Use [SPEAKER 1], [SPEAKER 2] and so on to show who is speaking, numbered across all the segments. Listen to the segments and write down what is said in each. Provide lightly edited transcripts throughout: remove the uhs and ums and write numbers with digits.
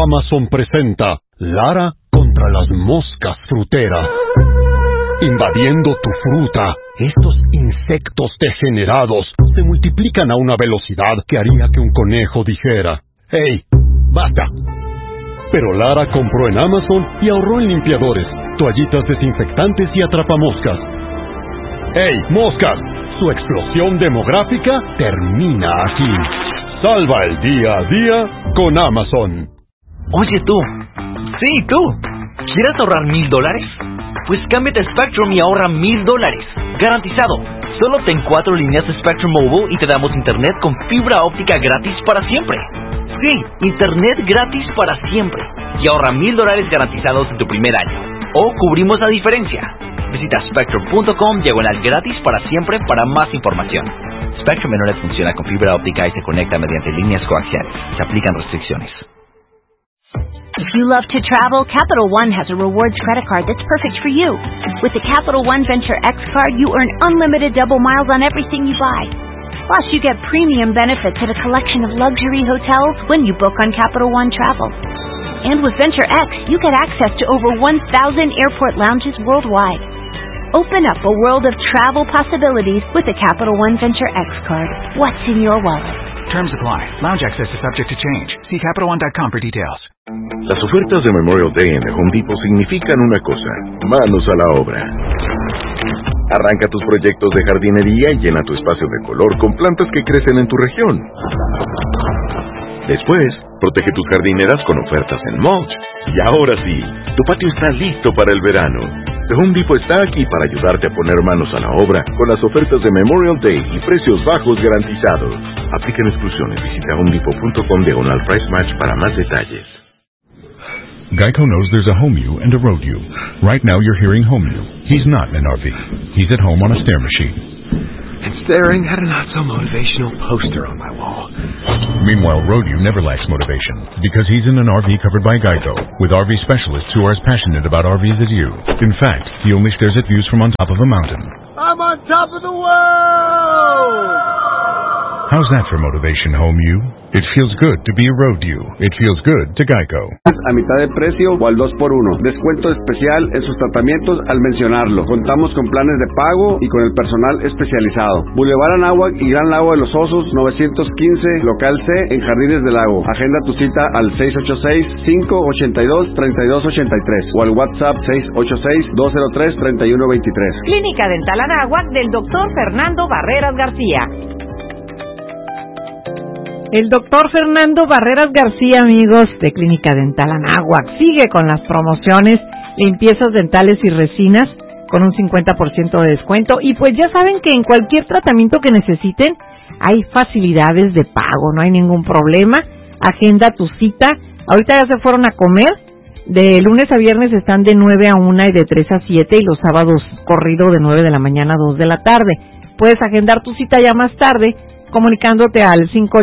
[SPEAKER 1] Amazon presenta Lara contra las moscas fruteras. Invadiendo tu fruta, estos insectos degenerados se multiplican a una velocidad que haría que un conejo dijera: ¡Hey, basta! Pero Lara compró en Amazon y ahorró en limpiadores, toallitas desinfectantes y atrapamoscas. ¡Hey, moscas! Su explosión demográfica termina aquí. Salva el día a día con Amazon.
[SPEAKER 2] Oye tú, sí tú, ¿quieres ahorrar $1,000? Pues cámbiate a Spectrum y ahorra $1,000, garantizado. Solo ten 4 líneas de Spectrum Mobile y te damos internet con fibra óptica gratis para siempre. Sí, internet gratis para siempre. Y ahorra $1,000 garantizados en tu primer año. O cubrimos la diferencia. Visita spectrum.com/gratis para siempre para más información. Spectrum Internet funciona con fibra óptica y se conecta mediante líneas coaxiales. Se aplican restricciones.
[SPEAKER 3] If you love to travel, Capital One has a rewards credit card that's perfect for you. With the Capital One Venture X card, you earn unlimited double miles on everything you buy. Plus, you get premium benefits at a collection of luxury hotels when you book on Capital One Travel. And with Venture X, you get access to over 1,000 airport lounges worldwide. Open up a world of travel possibilities with the Capital One Venture X card. What's in your wallet?
[SPEAKER 4] Terms apply. Lounge access is subject to change. See CapitalOne.com for details.
[SPEAKER 5] Las ofertas de Memorial Day en The Home Depot significan una cosa: manos a la obra. Arranca tus proyectos de jardinería y llena tu espacio de color con plantas que crecen en tu región. Después, protege tus jardineras con ofertas en mulch. Y ahora sí, tu patio está listo para el verano. The Home Depot está aquí para ayudarte a poner manos a la obra con las ofertas de Memorial Day y precios bajos garantizados. Aplican exclusiones. Visita homedepot.com/price match para más detalles.
[SPEAKER 6] Geico knows there's a home you and a road you. Right now you're hearing home you. He's not in an RV. He's at home on a stair machine.
[SPEAKER 7] And staring at a not-so-motivational poster on my wall.
[SPEAKER 6] Meanwhile, road you never lacks motivation because he's in an RV covered by Geico with RV specialists who are as passionate about RVs as you. In fact, he only stares at views from on top of a mountain.
[SPEAKER 8] I'm on top of the world!
[SPEAKER 6] How's that for motivation, home you? It feels good to be a road you. It feels good to Geico.
[SPEAKER 9] A mitad de precio o al 2x1. Descuento especial en sus tratamientos al mencionarlo. Contamos con planes de pago y con el personal especializado. Boulevard Anáhuac y Gran Lago de los Osos, 915, local C, en Jardines del Lago. Agenda tu cita al 686-582-3283 o al WhatsApp 686-203-3123.
[SPEAKER 10] Clínica Dental Anáhuac del Dr. Fernando Barreras García. El doctor Fernando Barreras García, amigos de Clínica Dental Anáhuac, sigue con las promociones, limpiezas dentales y resinas con un 50% de descuento. Y pues ya saben que en cualquier tratamiento que necesiten hay facilidades de pago, no hay ningún problema. Agenda tu cita. Ahorita ya se fueron a comer. De lunes a viernes están de 9 a 1 y de 3 a 7 y los sábados corrido de 9 de la mañana a 2 de la tarde. Puedes agendar tu cita ya más tarde comunicándote al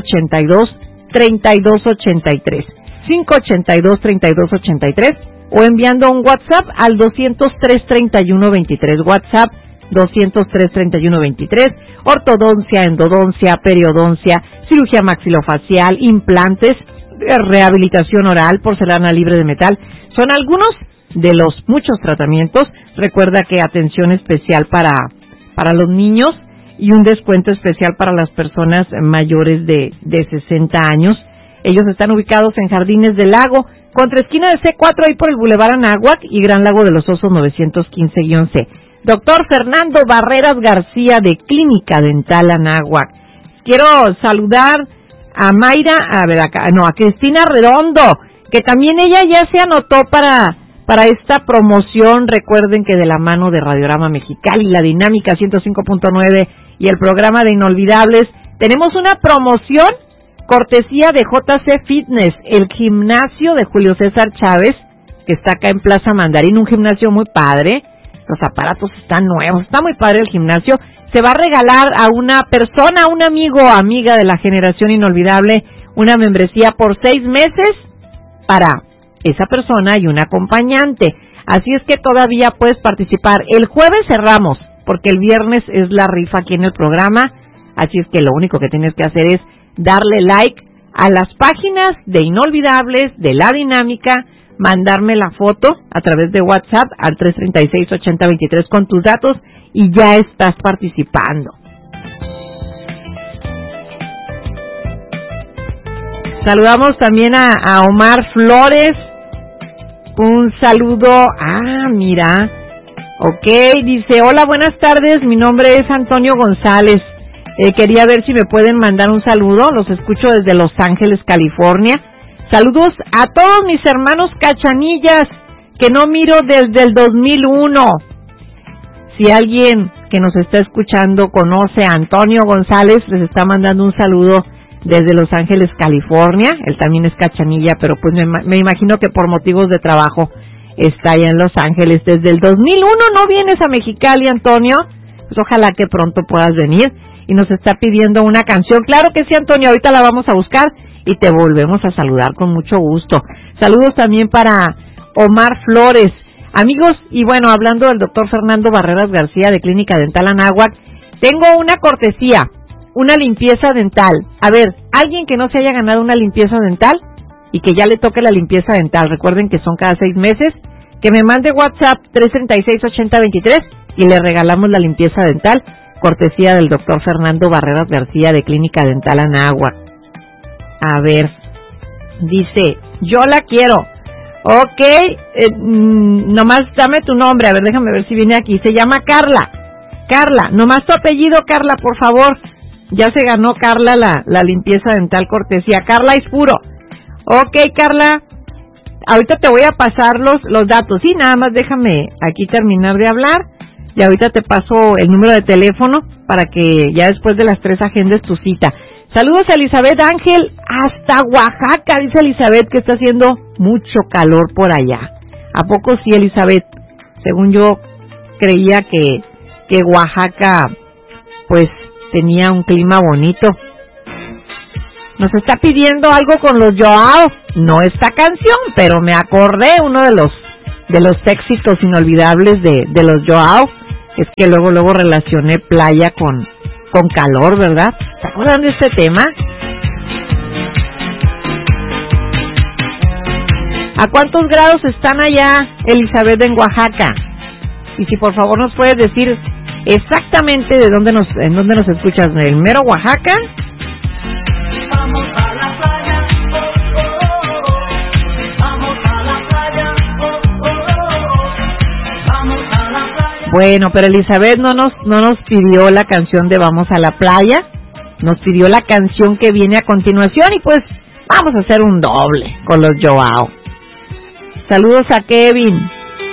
[SPEAKER 10] 582-3283, 582-3283 o enviando un WhatsApp al 203-3123, WhatsApp 203-3123, ortodoncia, endodoncia, periodoncia, cirugía maxilofacial, implantes, rehabilitación oral, porcelana libre de metal, son algunos de los muchos tratamientos. Recuerda que atención especial para los niños y un descuento especial para las personas mayores de 60 años. Ellos están ubicados en Jardines del Lago, contra esquina de C4, ahí por el Boulevard Anáhuac y Gran Lago de los Osos 915-C. Doctor Fernando Barreras García de Clínica Dental Anáhuac. Quiero saludar a Mayra, a Cristina Redondo, que también ella ya se anotó para esta promoción. Recuerden que de la mano de Radiorama Mexicali, la Dinámica 105.9 y el programa de Inolvidables, tenemos una promoción cortesía de JC Fitness, el gimnasio de Julio César Chávez, que está acá en Plaza Mandarín, un gimnasio muy padre. Los aparatos están nuevos, está muy padre el gimnasio. Se va a regalar a una persona, un amigo o amiga de la generación inolvidable, una membresía por 6 meses para esa persona y un acompañante. Así es que todavía puedes participar. El jueves cerramos, porque el viernes es la rifa aquí en el programa. Así es que lo único que tienes que hacer es darle like a las páginas de Inolvidables, de La Dinámica, mandarme la foto a través de WhatsApp al 336-8023 con tus datos y ya estás participando. Saludamos también a Omar Flores. Un saludo. Mira. Ok, dice, hola, buenas tardes, mi nombre es Antonio González. Quería ver si me pueden mandar un saludo. Los escucho desde Los Ángeles, California. Saludos a todos mis hermanos cachanillas que no miro desde el 2001. Si alguien que nos está escuchando conoce a Antonio González, les está mandando un saludo desde Los Ángeles, California. Él también es cachanilla, pero pues me imagino que por motivos de trabajo está allá en Los Ángeles. Desde el 2001 no vienes a Mexicali, Antonio. Pues ojalá que pronto puedas venir. Y nos está pidiendo una canción. Claro que sí, Antonio, ahorita la vamos a buscar y te volvemos a saludar con mucho gusto. Saludos también para Omar Flores. Amigos, y bueno, hablando del doctor Fernando Barreras García de Clínica Dental Anáhuac, tengo una cortesía, una limpieza dental. A ver, alguien que no se haya ganado una limpieza dental y que ya le toque la limpieza dental, recuerden que son cada 6 meses, que me mande WhatsApp 336-8023 y le regalamos la limpieza dental, cortesía del doctor Fernando Barreras García de Clínica Dental Anáhuac. A ver, dice, yo la quiero. Ok, nomás dame tu nombre, a ver, déjame ver si viene aquí. Se llama Carla. Carla, nomás tu apellido, Carla, por favor. Ya se ganó Carla la limpieza dental cortesía. Carla Ispuro. Ok, Carla, ahorita te voy a pasar los datos. Sí, nada más déjame aquí terminar de hablar y ahorita te paso el número de teléfono para que ya después de las 3 agendes tu cita. Saludos a Elizabeth Ángel hasta Oaxaca, dice Elizabeth que está haciendo mucho calor por allá. ¿A poco sí, Elizabeth? Según yo creía que Oaxaca pues tenía un clima bonito. Nos está pidiendo algo con los Joao, no esta canción, pero me acordé uno de los éxitos inolvidables de los Joao, es que luego relacioné playa con calor, ¿verdad? ¿Se acuerdan de este tema? ¿A cuántos grados están allá, Elizabeth, en Oaxaca? Y si por favor nos puedes decir exactamente en dónde nos escuchas, ¿en el mero Oaxaca?
[SPEAKER 11] Vamos a la playa, vamos a la playa, vamos a la playa.
[SPEAKER 10] Bueno, pero Elizabeth no nos pidió la canción de Vamos a la playa, nos pidió la canción que viene a continuación y pues vamos a hacer un doble con los Joao. Saludos a Kevin.